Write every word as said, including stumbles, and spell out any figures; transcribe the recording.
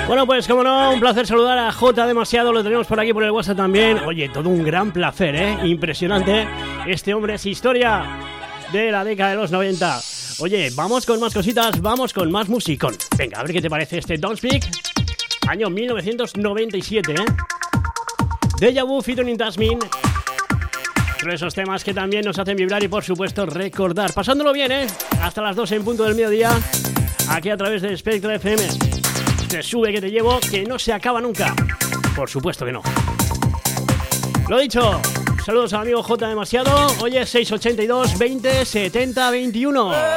Bueno, pues como no, un placer saludar a J Demasiado, lo tenemos por aquí por el WhatsApp también. Oye, todo un gran placer, ¿eh? Impresionante. Este hombre es historia de la década de los noventa. Oye, vamos con más cositas, vamos con más musicón. Venga, a ver qué te parece este Don't Speak, año mil novecientos noventa y siete, ¿eh? Deja Vu featuring Tasmin. Otro de esos temas que también nos hacen vibrar y por supuesto recordar. Pasándolo bien, ¿eh? Hasta las doce en punto del mediodía, aquí a través de Spectra F M. Te sube que te llevo, que no se acaba nunca. Por supuesto que no. Lo dicho, saludos al amigo J Demasiado. Hoy es seis ochenta y dos, veinte, setenta, veintiuno.